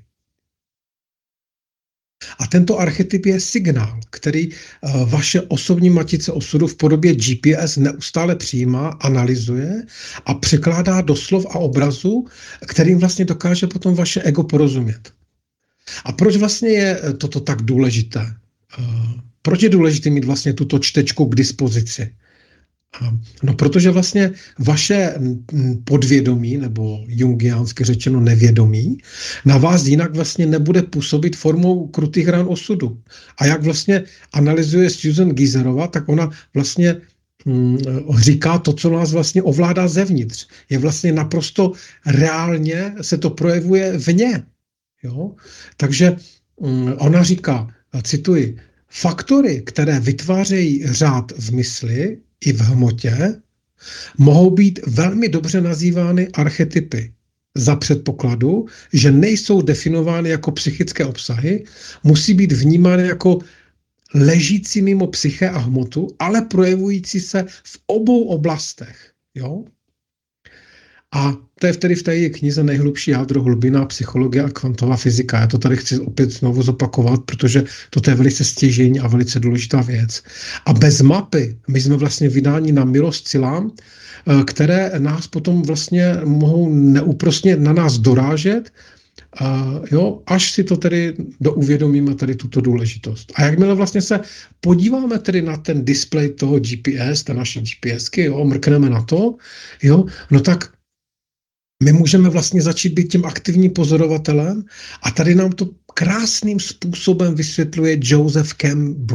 A tento archetyp je signál, který uh, vaše osobní matice osudu v podobě G P S neustále přijímá, analyzuje a překládá do slov a obrazu, kterým vlastně dokáže potom vaše ego porozumět. A proč vlastně je toto tak důležité? Uh, proč je důležité mít vlastně tuto čtečku k dispozici? No, protože vlastně vaše podvědomí, nebo jungiánsky řečeno nevědomí, na vás jinak vlastně nebude působit formou krutých ran osudu. A jak vlastně analyzuje Susan Gieserova, tak ona vlastně hm, říká to, co nás vlastně ovládá zevnitř. Je vlastně naprosto reálně, se to projevuje vně. Jo? Takže hm, ona říká, cituji, faktory, které vytvářejí řád v mysli, i v hmotě, mohou být velmi dobře nazývány archetypy za předpokladu, že nejsou definovány jako psychické obsahy, musí být vnímány jako ležící mimo psyché a hmotu, ale projevující se v obou oblastech. Jo? A to je tedy v té knize Nejhlubší jádro, hlubina, psychologie a kvantová fyzika. Já to tady chci opět znovu zopakovat, protože toto je velice stěžejní a velice důležitá věc. A bez mapy my jsme vlastně vydáni na milost silám, které nás potom vlastně mohou neúprosně na nás dorážet, Uh, jo, až si to tedy douvědomíme tady tuto důležitost. A jakmile vlastně se podíváme tedy na ten displej toho G P S, té naší GPSky, jo, mrkneme na to, jo, no tak my můžeme vlastně začít být tím aktivním pozorovatelem a tady nám to krásným způsobem vysvětluje Joseph Campbell.